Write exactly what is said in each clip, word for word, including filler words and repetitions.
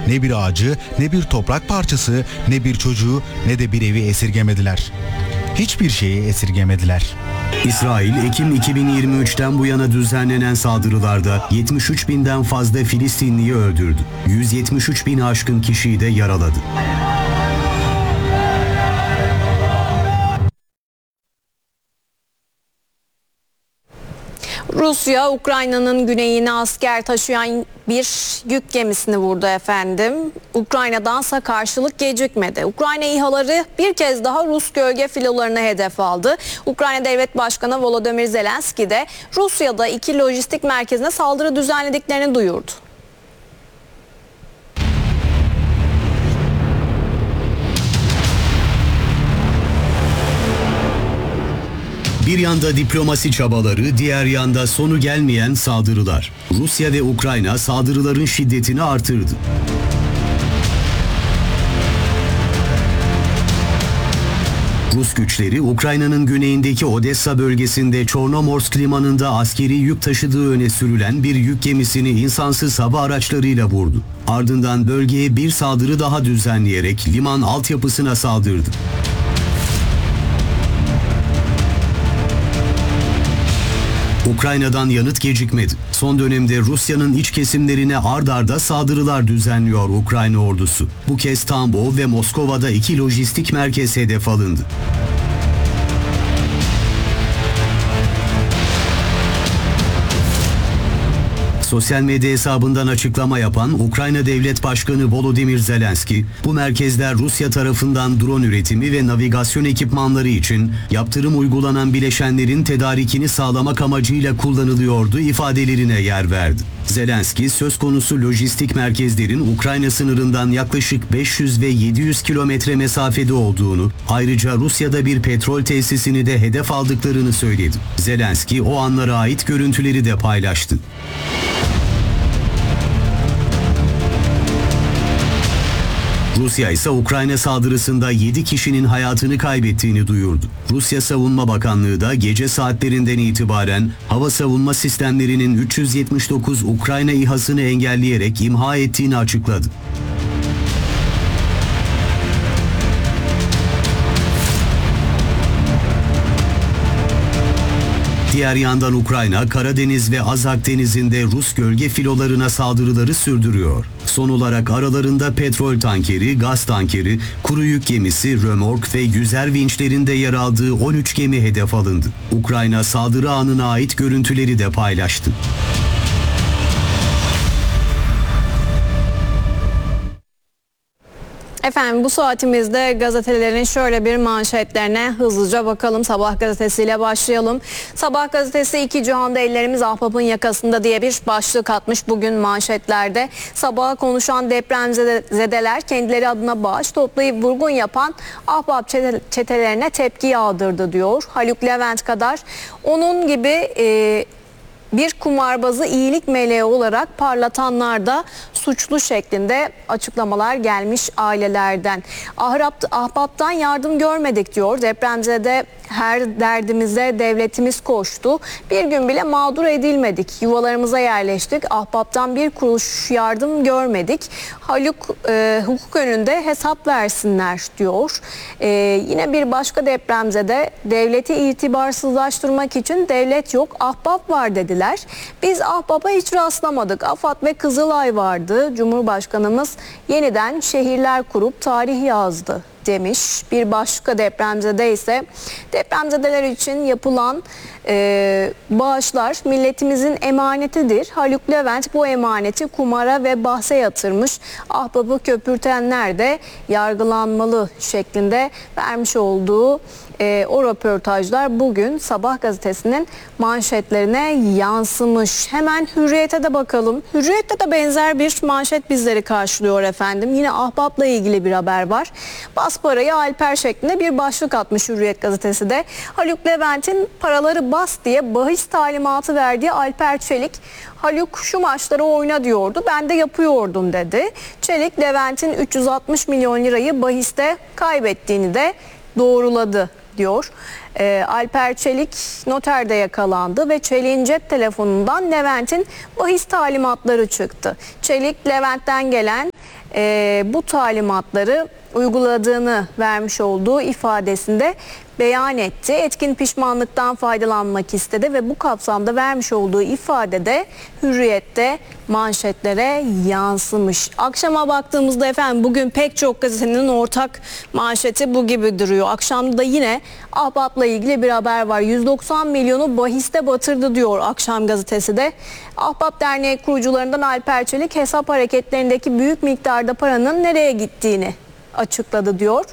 ne bir ağacı, ne bir toprak parçası, ne bir çocuğu, ne de bir evi esirgemediler. Hiçbir şeyi esirgemediler. İsrail, Ekim iki bin yirmi üçten bu yana düzenlenen saldırılarda yetmiş üç binden fazla Filistinliyi öldürdü. yüz yetmiş üç bin aşkın kişiyi de yaraladı. Rusya, Ukrayna'nın güneyine asker taşıyan bir yük gemisini vurdu efendim. Ukrayna'dansa karşılık gecikmedi. Ukrayna İHA'ları bir kez daha Rus gölge filolarına hedef aldı. Ukrayna Devlet Başkanı Volodymyr Zelenski de Rusya'da iki lojistik merkezine saldırı düzenlediklerini duyurdu. Bir yanda diplomasi çabaları, diğer yanda sonu gelmeyen saldırılar. Rusya ve Ukrayna saldırıların şiddetini artırdı. Rus güçleri Ukrayna'nın güneyindeki Odessa bölgesinde Çornomorsk limanında askeri yük taşıdığı öne sürülen bir yük gemisini insansız hava araçlarıyla vurdu. Ardından bölgeye bir saldırı daha düzenleyerek liman altyapısına saldırdı. Ukrayna'dan yanıt gecikmedi. Son dönemde Rusya'nın iç kesimlerine ard arda saldırılar düzenliyor Ukrayna ordusu. Bu kez Tambov ve Moskova'da iki lojistik merkez hedef alındı. Sosyal medya hesabından açıklama yapan Ukrayna Devlet Başkanı Volodymyr Zelenski, bu merkezler Rusya tarafından drone üretimi ve navigasyon ekipmanları için yaptırım uygulanan bileşenlerin tedarikini sağlamak amacıyla kullanılıyordu ifadelerine yer verdi. Zelenski, söz konusu lojistik merkezlerin Ukrayna sınırından yaklaşık beş yüz ve yedi yüz kilometre mesafede olduğunu, ayrıca Rusya'da bir petrol tesisini de hedef aldıklarını söyledi. Zelenski, o anlara ait görüntüleri de paylaştı. Rusya ise Ukrayna saldırısında yedi kişinin hayatını kaybettiğini duyurdu. Rusya Savunma Bakanlığı da gece saatlerinden itibaren hava savunma sistemlerinin üç yüz yetmiş dokuz Ukrayna İHA'sını engelleyerek imha ettiğini açıkladı. Diğer yandan Ukrayna, Karadeniz ve Azak Denizi'nde Rus gölge filolarına saldırıları sürdürüyor. Son olarak aralarında petrol tankeri, gaz tankeri, kuru yük gemisi, römork ve yüzer vinçlerinde yer aldığı on üç gemi hedef alındı. Ukrayna saldırı anına ait görüntüleri de paylaştı. Efendim bu saatimizde gazetelerin şöyle bir manşetlerine hızlıca bakalım. Sabah gazetesiyle başlayalım. Sabah gazetesi iki cihanda ellerimiz ahbapın yakasında diye bir başlık atmış bugün manşetlerde. Sabaha konuşan depremzedeler kendileri adına bağış toplayıp vurgun yapan ahbap çetelerine tepki yağdırdı diyor. Haluk Levent kadar onun gibi e, bir kumarbazı iyilik meleği olarak parlatanlar da suçlu şeklinde açıklamalar gelmiş ailelerden. Ahrap, ahbaptan yardım görmedik diyor. Depremzede her derdimize devletimiz koştu. Bir gün bile mağdur edilmedik. Yuvalarımıza yerleştik. Ahbaptan bir kuruş yardım görmedik. Haluk e, hukuk önünde hesap versinler diyor. E, yine bir başka depremzede devleti itibarsızlaştırmak için devlet yok, ahbap var dediler. Biz ahbaba hiç rastlamadık. AFAD ve Kızılay vardı. Cumhurbaşkanımız yeniden şehirler kurup tarih yazdı demiş. Bir başka depremzede ise depremzedeler için yapılan e, bağışlar milletimizin emanetidir. Haluk Levent bu emaneti kumara ve bahse yatırmış. Ahbabı köpürtenler de yargılanmalı şeklinde vermiş olduğu e, o röportajlar bugün Sabah gazetesinin manşetlerine yansımış. Hemen Hürriyet'e de bakalım. Hürriyet'te de benzer bir manşet bizleri karşılıyor efendim. Yine ahbapla ilgili bir haber var. Bas parayı Alper şeklinde bir başlık atmış Hürriyet gazetesi de. Haluk Levent'in paraları bas diye bahis talimatı verdiği Alper Çelik, Haluk şu maçları oyna diyordu, ben de yapıyordum dedi. Çelik, Levent'in üç yüz altmış milyon lirayı bahiste kaybettiğini de doğruladı diyor. Ee, Alper Çelik noterde yakalandı ve Çelik'in cep telefonundan Levent'in bahis talimatları çıktı. Çelik, Levent'ten gelen e, bu talimatları uyguladığını vermiş olduğu ifadesinde beyan etti. Etkin pişmanlıktan faydalanmak istedi ve bu kapsamda vermiş olduğu ifadede Hürriyet'te manşetlere yansımış. Akşama baktığımızda efendim bugün pek çok gazetenin ortak manşeti bu gibi duruyor. Akşamda da yine Ahbap'la ilgili bir haber var. yüz doksan milyonu bahiste batırdı diyor Akşam gazetesi de. Ahbap Derneği kurucularından Alper Çelik hesap hareketlerindeki büyük miktarda paranın nereye gittiğini açıkladı diyor.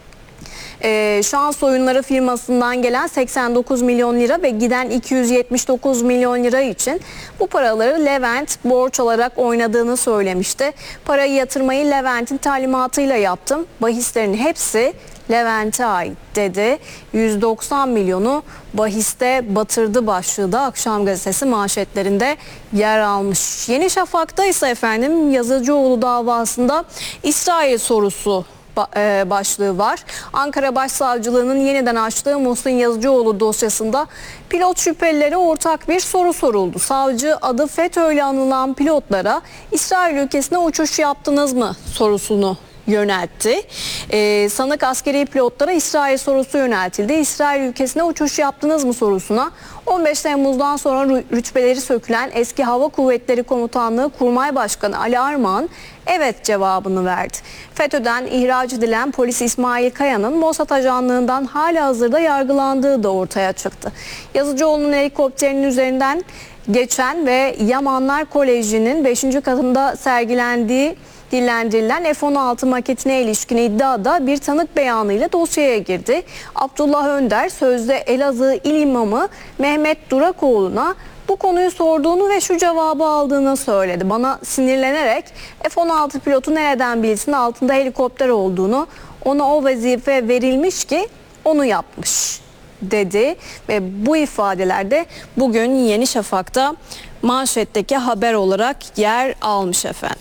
Ee, şans oyunları firmasından gelen seksen dokuz milyon lira ve giden iki yüz yetmiş dokuz milyon lira için bu paraları Levent borç alarak oynadığını söylemişti. Parayı yatırmayı Levent'in talimatıyla yaptım. Bahislerin hepsi Levent'e ait dedi. yüz doksan milyonu bahiste batırdı başlığı da Akşam gazetesi manşetlerinde yer almış. Yeni Şafak'ta ise efendim Yazıcıoğlu davasında İsrail sorusu başlığı var. Ankara Başsavcılığı'nın yeniden açtığı Muhsin Yazıcıoğlu dosyasında pilot şüphelilere ortak bir soru soruldu. Savcı adı FETÖ'yle anılan pilotlara İsrail ülkesine uçuş yaptınız mı sorusunu yöneltti. Ee, sanık askeri pilotlara İsrail sorusu yöneltildi. İsrail ülkesine uçuş yaptınız mı sorusuna on beş Temmuz'dan sonra rütbeleri sökülen eski Hava Kuvvetleri Komutanlığı Kurmay Başkanı Ali Armağan evet cevabını verdi. FETÖ'den ihraç edilen polis İsmail Kaya'nın Mossad ajanlığından halihazırda yargılandığı da ortaya çıktı. Yazıcıoğlu'nun helikopterinin üzerinden geçen ve Yamanlar Koleji'nin beşinci katında sergilendiği dillendirilen F on altı maketine ilişkin iddiada bir tanık beyanıyla dosyaya girdi. Abdullah Önder sözde Elazığ İl İmamı Mehmet Durakoğlu'na bu konuyu sorduğunu ve şu cevabı aldığını söyledi. Bana sinirlenerek F on altı pilotu nereden bilsin altında helikopter olduğunu, ona o vazife verilmiş ki onu yapmış dedi ve bu ifadelerde bugün Yeni Şafak'ta manşetteki haber olarak yer almış efendim.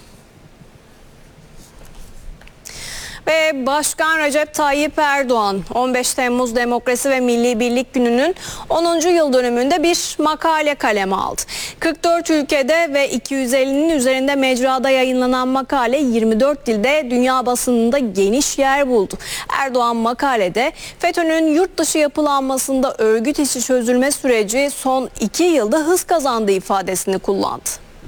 Ve Başkan Recep Tayyip Erdoğan on beş Temmuz Demokrasi ve Milli Birlik Günü'nün onuncu yıl dönümünde bir makale kaleme aldı. kırk dört ülkede ve iki yüz ellinin üzerinde mecrada yayınlanan makale yirmi dört dilde dünya basınında geniş yer buldu. Erdoğan makalede FETÖ'nün yurt dışı yapılanmasında örgüt içi çözülme süreci son iki yılda hız kazandı ifadesini kullandı.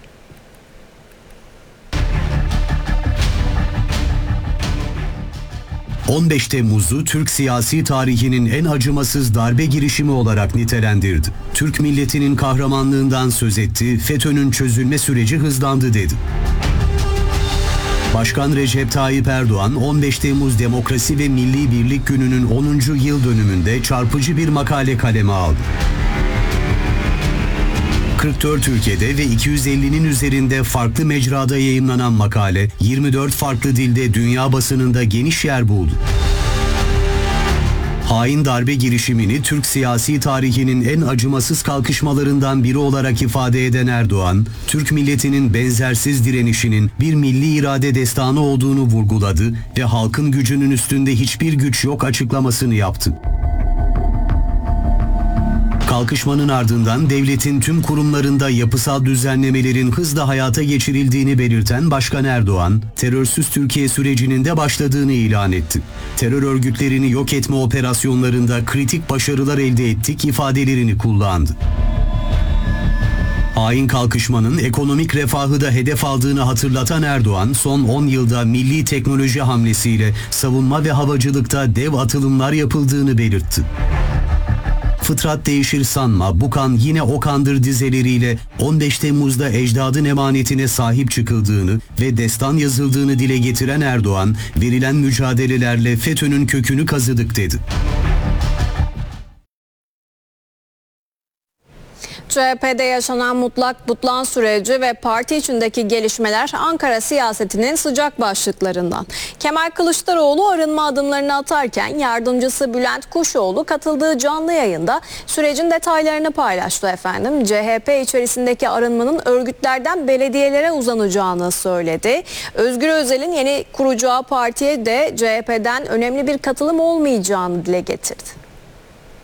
on beş Temmuz'u Türk siyasi tarihinin en acımasız darbe girişimi olarak nitelendirdi. Türk milletinin kahramanlığından söz etti, FETÖ'nün çözülme süreci hızlandı dedi. Başkan Recep Tayyip Erdoğan on beş Temmuz Demokrasi ve Milli Birlik Günü'nün onuncu yıl dönümünde çarpıcı bir makale kaleme aldı. kırk dört ülkede ve iki yüz ellinin üzerinde farklı mecrada yayımlanan makale yirmi dört farklı dilde dünya basınında geniş yer buldu. Hain darbe girişimini Türk siyasi tarihinin en acımasız kalkışmalarından biri olarak ifade eden Erdoğan, Türk milletinin benzersiz direnişinin bir milli irade destanı olduğunu vurguladı ve halkın gücünün üstünde hiçbir güç yok açıklamasını yaptı. Kalkışmanın ardından devletin tüm kurumlarında yapısal düzenlemelerin hızla hayata geçirildiğini belirten Başkan Erdoğan, terörsüz Türkiye sürecinin de başladığını ilan etti. Terör örgütlerini yok etme operasyonlarında kritik başarılar elde ettik ifadelerini kullandı. Hain kalkışmanın ekonomik refahı da hedef aldığını hatırlatan Erdoğan, son on yılda milli teknoloji hamlesiyle savunma ve havacılıkta dev atılımlar yapıldığını belirtti. Fıtrat değişir sanma, bu kan yine o kandır dizeleriyle on beş Temmuz'da ecdadın emanetine sahip çıkıldığını ve destan yazıldığını dile getiren Erdoğan, verilen mücadelelerle FETÖ'nün kökünü kazıdık dedi. C H P'de yaşanan mutlak butlan süreci ve parti içindeki gelişmeler Ankara siyasetinin sıcak başlıklarından. Kemal Kılıçdaroğlu arınma adımlarını atarken yardımcısı Bülent Kuşoğlu katıldığı canlı yayında sürecin detaylarını paylaştı efendim. C H P içerisindeki arınmanın örgütlerden belediyelere uzanacağını söyledi. Özgür Özel'in yeni kuracağı partiye de C H P'den önemli bir katılım olmayacağını dile getirdi.